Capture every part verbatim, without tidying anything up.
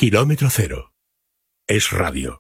Kilómetro Cero. Es radio.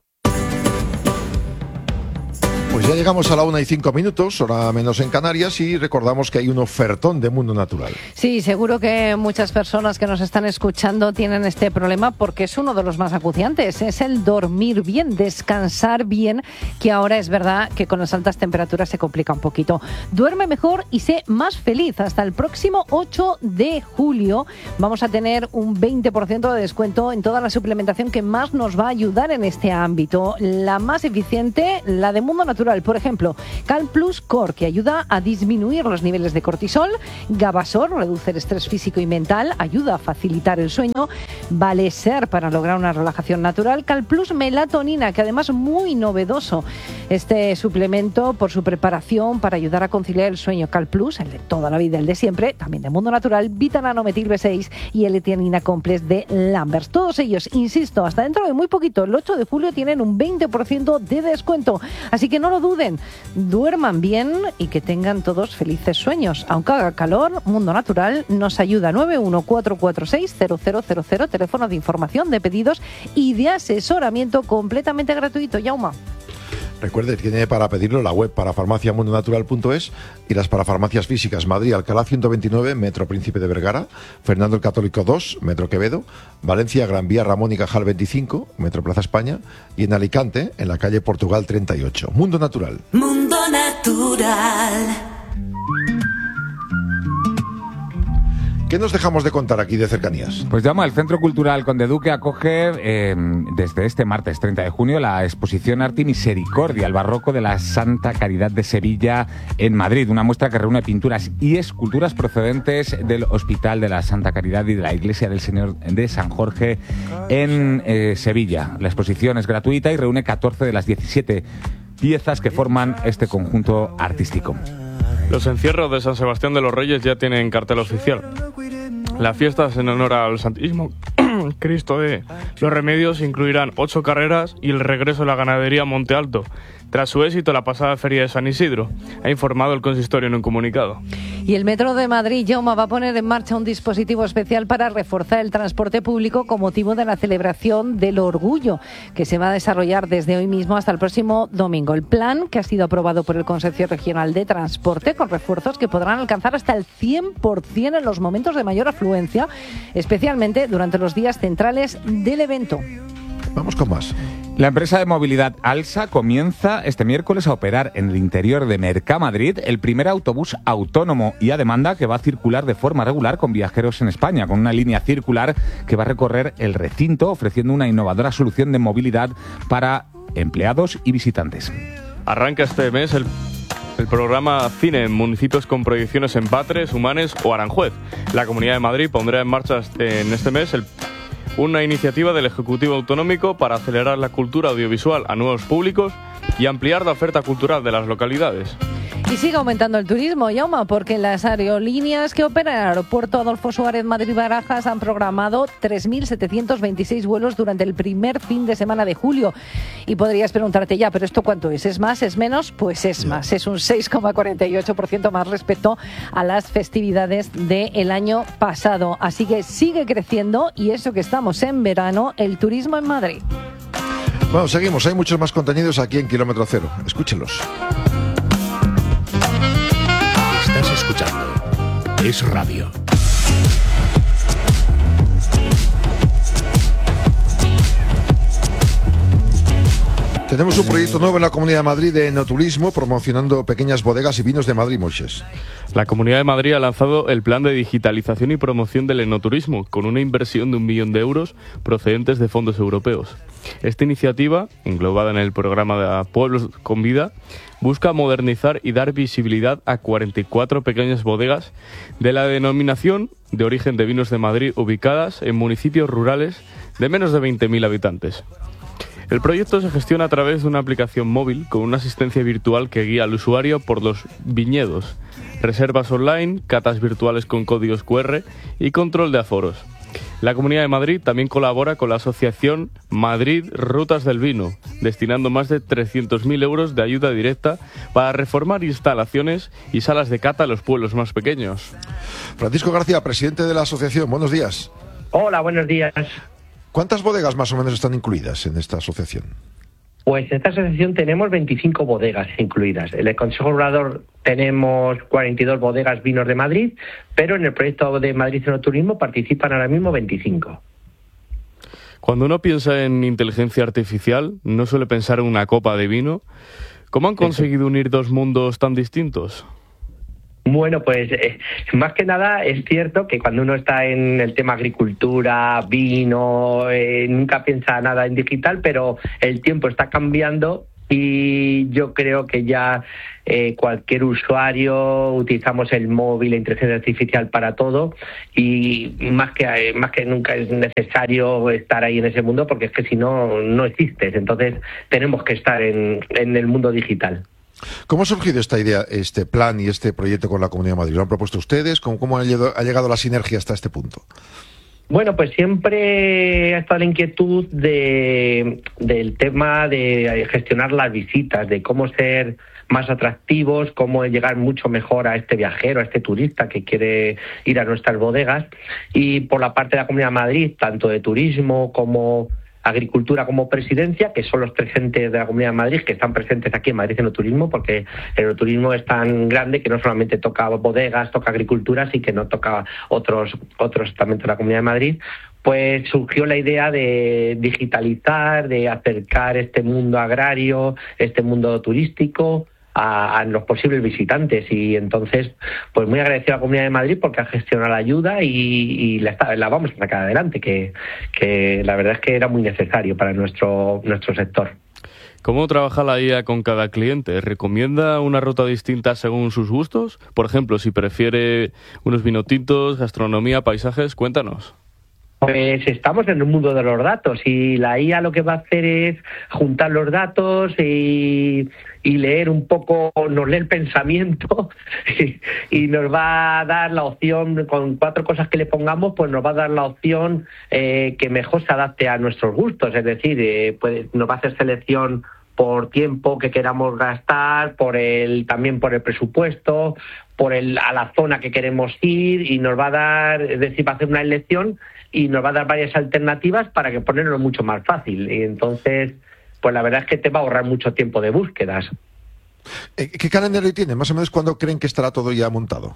Pues ya llegamos a la una y cinco minutos, hora menos en Canarias, y recordamos que hay un ofertón de Mundo Natural. Sí, seguro que muchas personas que nos están escuchando tienen este problema porque es uno de los más acuciantes. Es el dormir bien, descansar bien, que ahora es verdad que con las altas temperaturas se complica un poquito. Duerme mejor y sé más feliz. Hasta el próximo ocho de julio vamos a tener un veinte por ciento de descuento en toda la suplementación que más nos va a ayudar en este ámbito. La más eficiente, la de Mundo Natural. Por ejemplo, Cal Plus Core, que ayuda a disminuir los niveles de cortisol. Gabasor, reduce el estrés físico y mental, ayuda a facilitar el sueño. Valeser, para lograr una relajación natural. Cal Plus Melatonina, que además es muy novedoso este suplemento por su preparación para ayudar a conciliar el sueño. Cal Plus, el de toda la vida, el de siempre, también de Mundo Natural. Vitananometil B seis y L-tianina Complex de Lambert. Todos ellos, insisto, hasta dentro de muy poquito, el ocho de julio, tienen un veinte por ciento de descuento. Así que no lo duden, duerman bien y que tengan todos felices sueños. Aunque haga calor, Mundo Natural nos ayuda. Nueve uno cuatro cuatro seis cero cero cero cero, teléfono de información, de pedidos y de asesoramiento completamente gratuito. Yauma. Recuerde, tiene para pedirlo la web parafarmacia mundo natural punto es y las parafarmacias físicas: Madrid, Alcalá ciento veintinueve, Metro Príncipe de Vergara, Fernando el Católico dos, Metro Quevedo, Valencia, Gran Vía Ramón y Cajal veinticinco, Metro Plaza España, y en Alicante, en la calle Portugal treinta y ocho. Mundo Natural. Mundo Natural. ¿Qué nos dejamos de contar aquí de cercanías? Pues llama, el Centro Cultural Conde Duque acoge eh, desde este martes treinta de junio la exposición Arte y Misericordia, el barroco de la Santa Caridad de Sevilla en Madrid, una muestra que reúne pinturas y esculturas procedentes del Hospital de la Santa Caridad y de la Iglesia del Señor de San Jorge en eh, Sevilla. La exposición es gratuita y reúne catorce de las diecisiete piezas que forman este conjunto artístico. Los encierros de San Sebastián de los Reyes ya tienen cartel oficial. Las fiestas en honor al Santísimo Cristo de los Remedios incluirán ocho carreras y el regreso de la ganadería Monte Alto, tras su éxito la pasada feria de San Isidro, ha informado el consistorio en un comunicado. Y el Metro de Madrid, Jaume, va a poner en marcha un dispositivo especial para reforzar el transporte público con motivo de la celebración del Orgullo, que se va a desarrollar desde hoy mismo hasta el próximo domingo. El plan, que ha sido aprobado por el Consejo Regional de Transporte, con refuerzos que podrán alcanzar hasta el cien por ciento en los momentos de mayor afluencia, especialmente durante los días centrales del evento. Vamos con más. La empresa de movilidad Alsa comienza este miércoles a operar en el interior de Mercamadrid el primer autobús autónomo y a demanda que va a circular de forma regular con viajeros en España, con una línea circular que va a recorrer el recinto ofreciendo una innovadora solución de movilidad para empleados y visitantes. Arranca este mes el El programa Cine en municipios con proyecciones en Batres, Humanes o Aranjuez. La Comunidad de Madrid pondrá en marcha en este mes el, una iniciativa del Ejecutivo Autonómico para acelerar la cultura audiovisual a nuevos públicos y ampliar la oferta cultural de las localidades. Y sigue aumentando el turismo, Jaume, porque las aerolíneas que operan en el aeropuerto Adolfo Suárez Madrid-Barajas han programado tres mil setecientos veintiséis vuelos durante el primer fin de semana de julio. Y podrías preguntarte, ya, ¿pero esto cuánto es? ¿Es más? ¿Es menos? Pues es más. Es un seis coma cuarenta y ocho por ciento más respecto a las festividades del año pasado. Así que sigue creciendo y eso que estamos en verano, el turismo en Madrid. Bueno, seguimos. Hay muchos más contenidos aquí en Kilómetro Cero. Escúchenlos. Estás escuchando Es Radio. Tenemos un proyecto nuevo en la Comunidad de Madrid de enoturismo, promocionando pequeñas bodegas y vinos de Madrid, Moisés. La Comunidad de Madrid ha lanzado el plan de digitalización y promoción del enoturismo, con una inversión de un millón de euros procedentes de fondos europeos. Esta iniciativa, englobada en el programa de Pueblos con Vida, busca modernizar y dar visibilidad a cuarenta y cuatro pequeñas bodegas de la denominación de origen de vinos de Madrid, ubicadas en municipios rurales de menos de veinte mil habitantes. El proyecto se gestiona a través de una aplicación móvil con una asistencia virtual que guía al usuario por los viñedos, reservas online, catas virtuales con códigos cu erre y control de aforos. La Comunidad de Madrid también colabora con la asociación Madrid Rutas del Vino, destinando más de trescientos mil euros de ayuda directa para reformar instalaciones y salas de cata en los pueblos más pequeños. Francisco García, presidente de la asociación, buenos días. Hola, buenos días. ¿Cuántas bodegas más o menos están incluidas en esta asociación? Pues en esta asociación tenemos veinticinco bodegas incluidas. En el Consejo Regulador tenemos cuarenta y dos bodegas vinos de Madrid, pero en el proyecto de Madrid Enoturismo participan ahora mismo veinticinco. Cuando uno piensa en inteligencia artificial, no suele pensar en una copa de vino. ¿Cómo han conseguido unir dos mundos tan distintos? Bueno, pues eh, más que nada es cierto que cuando uno está en el tema agricultura, vino, eh, nunca piensa nada en digital, pero el tiempo está cambiando y yo creo que ya eh, cualquier usuario utilizamos el móvil, la inteligencia artificial para todo y más que eh, más que nunca es necesario estar ahí en ese mundo porque es que si no, no existes. Entonces tenemos que estar en, en el mundo digital. ¿Cómo ha surgido esta idea, este plan y este proyecto con la Comunidad de Madrid? ¿Lo han propuesto ustedes? ¿Cómo, cómo ha, llegado, ha llegado la sinergia hasta este punto? Bueno, pues siempre ha estado la inquietud de, del tema de gestionar las visitas, de cómo ser más atractivos, cómo llegar mucho mejor a este viajero, a este turista que quiere ir a nuestras bodegas. Y por la parte de la Comunidad de Madrid, tanto de turismo como Agricultura como Presidencia, que son los tres entes de la Comunidad de Madrid que están presentes aquí en Madrid Enoturismo, porque el enoturismo es tan grande que no solamente toca bodegas, toca agricultura, sino que no toca otros otros estamentos de la Comunidad de Madrid. Pues surgió la idea de digitalizar, de acercar este mundo agrario, este mundo turístico A, a los posibles visitantes y entonces pues muy agradecido a la Comunidad de Madrid porque ha gestionado la ayuda y, y la, la vamos a sacar adelante, que, que la verdad es que era muy necesario para nuestro, nuestro sector. ¿Cómo trabaja la I A con cada cliente? ¿Recomienda una ruta distinta según sus gustos? Por ejemplo, si prefiere unos vinotintos, gastronomía, paisajes, cuéntanos. Pues estamos en el mundo de los datos y la I A lo que va a hacer es juntar los datos y, y leer un poco, nos lee el pensamiento y, y nos va a dar la opción, con cuatro cosas que le pongamos, pues nos va a dar la opción eh, que mejor se adapte a nuestros gustos, es decir, eh, pues nos va a hacer selección por tiempo que queramos gastar, por el también por el presupuesto, por el a la zona que queremos ir y nos va a dar, es decir, va a hacer una elección y nos va a dar varias alternativas para que ponerlo mucho más fácil. Y entonces, pues la verdad es que te va a ahorrar mucho tiempo de búsquedas. ¿Qué calendario tiene? Más o menos, ¿cuándo creen que estará todo ya montado?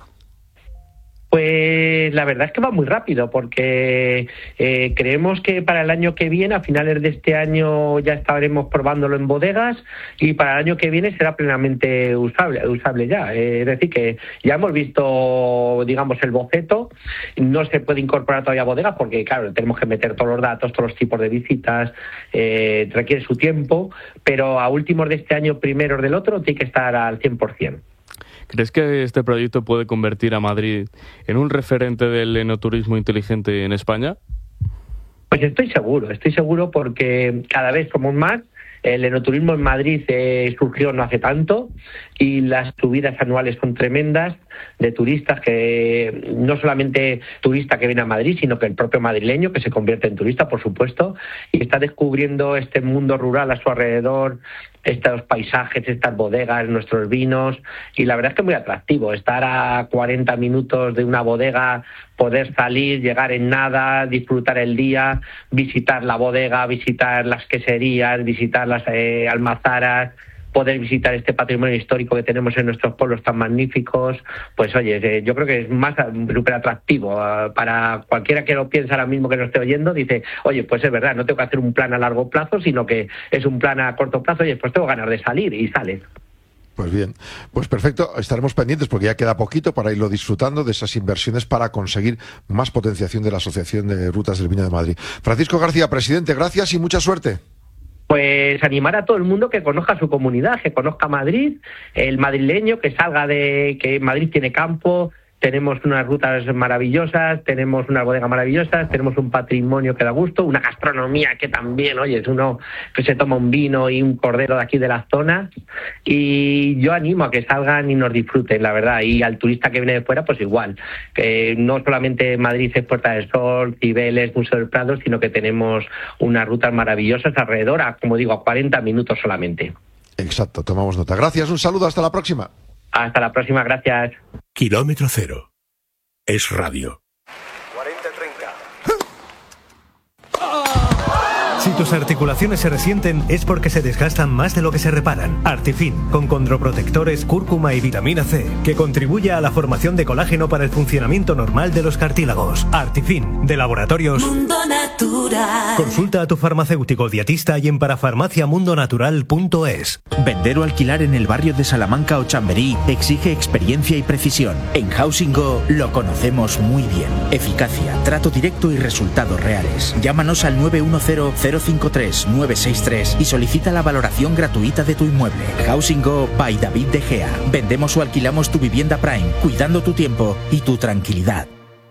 Pues la verdad es que va muy rápido porque eh, creemos que para el año que viene, a finales de este año ya estaremos probándolo en bodegas y para el año que viene será plenamente usable, usable ya. Eh, es decir, que ya hemos visto, digamos, el boceto. No se puede incorporar todavía a bodegas porque, claro, tenemos que meter todos los datos, todos los tipos de visitas, eh, requiere su tiempo, pero a últimos de este año, primeros del otro, tiene que estar al cien por ciento. ¿Crees que este proyecto puede convertir a Madrid en un referente del enoturismo inteligente en España? Pues estoy seguro, estoy seguro porque cada vez somos más. El enoturismo en Madrid eh, surgió no hace tanto y las subidas anuales son tremendas de turistas, que no solamente turista que viene a Madrid, sino que el propio madrileño que se convierte en turista, por supuesto, y está descubriendo este mundo rural a su alrededor, estos paisajes, estas bodegas, nuestros vinos, y la verdad es que es muy atractivo estar a cuarenta minutos de una bodega, poder salir, llegar en nada, disfrutar el día, visitar la bodega, visitar las queserías, visitar las eh, almazaras, poder visitar este patrimonio histórico que tenemos en nuestros pueblos tan magníficos. Pues oye, eh, yo creo que es más súper atractivo uh, para cualquiera que lo piense ahora mismo que nos esté oyendo, dice, oye, pues es verdad, no tengo que hacer un plan a largo plazo, sino que es un plan a corto plazo y después tengo ganas de salir y sales. Pues bien, pues perfecto, estaremos pendientes porque ya queda poquito para irlo disfrutando de esas inversiones para conseguir más potenciación de la Asociación de Rutas del Vino de Madrid. Francisco García, presidente, gracias y mucha suerte. Pues animar a todo el mundo que conozca su comunidad, que conozca Madrid, el madrileño, que salga de que Madrid tiene campo, tenemos unas rutas maravillosas, tenemos unas bodegas maravillosas, tenemos un patrimonio que da gusto, una gastronomía que también, oye, es uno que se toma un vino y un cordero de aquí de la zona, y yo animo a que salgan y nos disfruten, la verdad, y al turista que viene de fuera, pues igual, que no solamente Madrid es Puerta del Sol, Cibeles, Museo del Prado, sino que tenemos unas rutas maravillosas alrededor, a, como digo, a cuarenta minutos solamente. Exacto, tomamos nota. Gracias, un saludo, hasta la próxima. Hasta la próxima, gracias. Kilómetro Cero. Es radio. cuarenta treinta. tus articulaciones se resienten es porque se desgastan más de lo que se reparan. Artifin, con condroprotectores, cúrcuma y vitamina C, que contribuye a la formación de colágeno para el funcionamiento normal de los cartílagos. Artifin, de Laboratorios Mundo Natural. Consulta a tu farmacéutico dietista y en parafarmacia mundo natural punto es. Vender o alquilar en el barrio de Salamanca o Chamberí exige experiencia y precisión. En Housing Go lo conocemos muy bien. Eficacia, trato directo y resultados reales. Llámanos al nueve uno cero, cero cinco tres, nueve seis tres y solicita la valoración gratuita de tu inmueble. Housing Go by David De Gea. Vendemos o alquilamos tu vivienda Prime, cuidando tu tiempo y tu tranquilidad.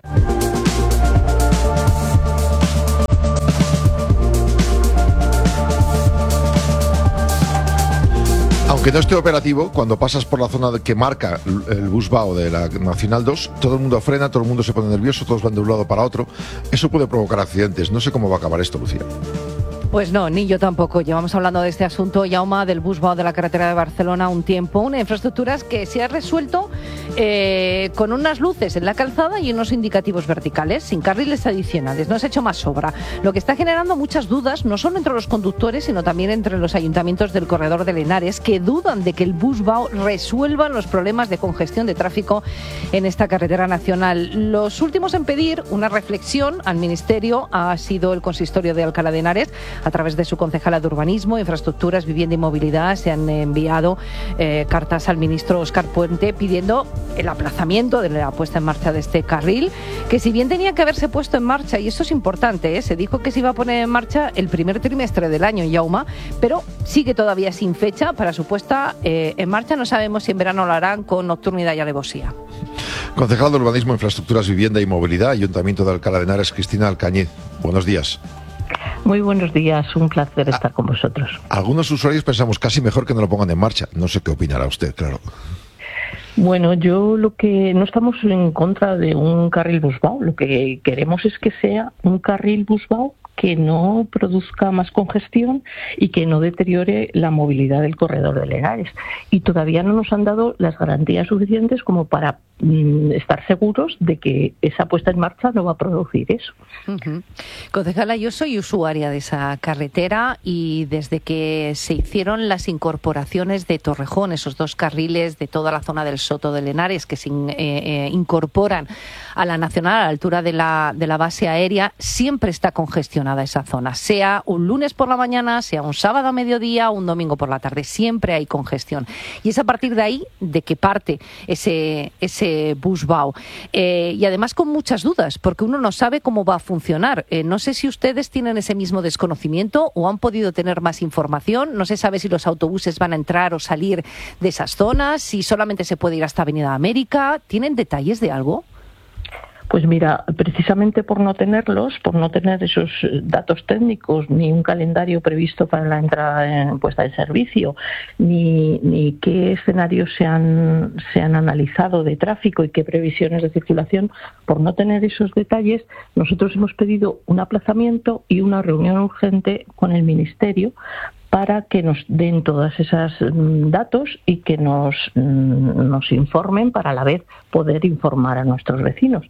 Aunque no esté operativo, cuando pasas por la zona que marca el busvao de la Nacional dos, todo el mundo frena, todo el mundo se pone nervioso, todos van de un lado para otro. Eso puede provocar accidentes. No sé cómo va a acabar esto, Lucía. Pues no, ni yo tampoco. Llevamos hablando de este asunto, Jaume, del busvao de la carretera de Barcelona un tiempo. Una infraestructura que se ha resuelto eh, con unas luces en la calzada y unos indicativos verticales, sin carriles adicionales. No se ha hecho más obra. Lo que está generando muchas dudas, no solo entre los conductores, sino también entre los ayuntamientos del corredor del Henares, que dudan de que el busvao resuelva los problemas de congestión de tráfico en esta carretera nacional. Los últimos en pedir una reflexión al Ministerio ha sido el Consistorio de Alcalá de Henares. A través de su concejala de Urbanismo, Infraestructuras, Vivienda y Movilidad se han enviado eh, cartas al ministro Óscar Puente pidiendo el aplazamiento de la puesta en marcha de este carril, que si bien tenía que haberse puesto en marcha, y esto es importante, ¿eh? Se dijo que se iba a poner en marcha el primer trimestre del año, Jaume, pero sigue todavía sin fecha para su puesta eh, en marcha. No sabemos si en verano lo harán con nocturnidad y alevosía. Concejala de Urbanismo, Infraestructuras, Vivienda y Movilidad, Ayuntamiento de Alcalá de Henares, Cristina Alcañiz. Buenos días. Muy buenos días, un placer estar con vosotros. Algunos usuarios pensamos casi mejor que no lo pongan en marcha. No sé qué opinará usted, claro. Bueno, yo lo que no estamos en contra de un carril busvao, lo que queremos es que sea un carril busvao que no produzca más congestión y que no deteriore la movilidad del corredor de Henares. Y todavía no nos han dado las garantías suficientes como para mm, estar seguros de que esa puesta en marcha no va a producir eso. Uh-huh. Concejala, yo soy usuaria de esa carretera y desde que se hicieron las incorporaciones de Torrejón, esos dos carriles de toda la zona del Soto de Henares que se in, eh, eh, incorporan a la nacional a la altura de la, de la base aérea, siempre está congestionada esa zona, sea un lunes por la mañana, sea un sábado a mediodía o un domingo por la tarde, siempre hay congestión. Y es a partir de ahí de que parte ese, ese busvao. Eh, y además con muchas dudas, porque uno no sabe cómo va a funcionar. Eh, no sé si ustedes tienen ese mismo desconocimiento o han podido tener más información. No se sabe si los autobuses van a entrar o salir de esas zonas, si solamente se puede ir hasta Avenida América. ¿Tienen detalles de algo? Pues mira, precisamente por no tenerlos, por no tener esos datos técnicos, ni un calendario previsto para la entrada en puesta en servicio, ni, ni qué escenarios se han, se han analizado de tráfico y qué previsiones de circulación, por no tener esos detalles, nosotros hemos pedido un aplazamiento y una reunión urgente con el Ministerio para que nos den todos esos datos y que nos, nos informen para a la vez poder informar a nuestros vecinos.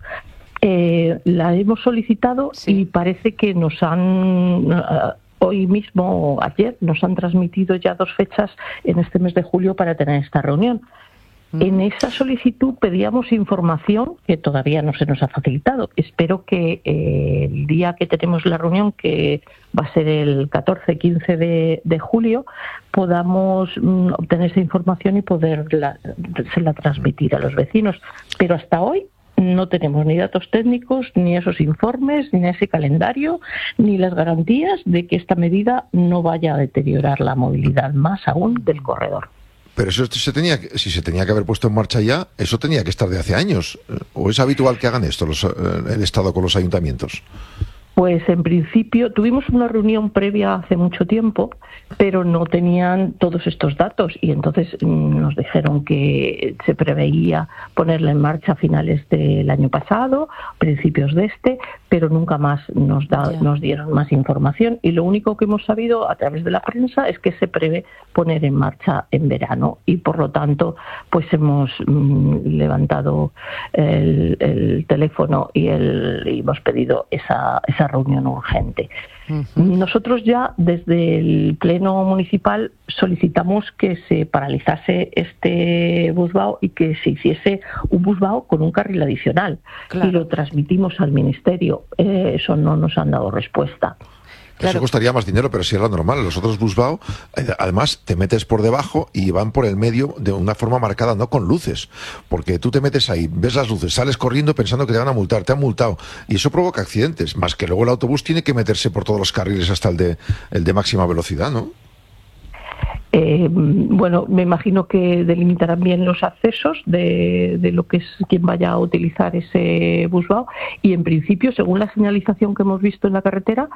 Eh, la hemos solicitado sí. Y parece que nos han, hoy mismo o ayer, nos han transmitido ya dos fechas en este mes de julio para tener esta reunión. En esa solicitud pedíamos información que todavía no se nos ha facilitado. Espero que eh, el día que tenemos la reunión, que va a ser el catorce quince de, de julio, podamos mm, obtener esa información y poderla se la transmitir a los vecinos. Pero hasta hoy no tenemos ni datos técnicos, ni esos informes, ni ese calendario, ni las garantías de que esta medida no vaya a deteriorar la movilidad más aún del corredor. Pero eso se tenía, si se tenía que haber puesto en marcha ya, eso tenía que estar de hace años. ¿O es habitual que hagan esto los, el Estado con los ayuntamientos? Pues en principio tuvimos una reunión previa hace mucho tiempo, pero no tenían todos estos datos y entonces nos dijeron que se preveía ponerla en marcha a finales del año pasado, principios de este, pero nunca más nos, da, nos dieron más información y lo único que hemos sabido a través de la prensa es que se prevé poner en marcha en verano y por lo tanto pues hemos mm, levantado el, el teléfono y, el, y hemos pedido esa, esa reunión urgente. Uh-huh. Nosotros ya desde el Pleno Municipal solicitamos que se paralizase este busvao y que se hiciese un busvao con un carril adicional. Claro. Y lo transmitimos al Ministerio. Eh, eso no nos han dado respuesta. Claro. Eso costaría más dinero, pero si es lo normal. Los otros busvao, además, te metes por debajo y van por el medio de una forma marcada, no con luces. Porque tú te metes ahí, ves las luces, sales corriendo pensando que te van a multar, te han multado. Y eso provoca accidentes. Más que luego el autobús tiene que meterse por todos los carriles hasta el de, el de máxima velocidad, ¿no? Eh, bueno, me imagino que delimitarán bien los accesos de, de lo que es quien vaya a utilizar ese busvao y en principio, según la señalización que hemos visto en la carretera,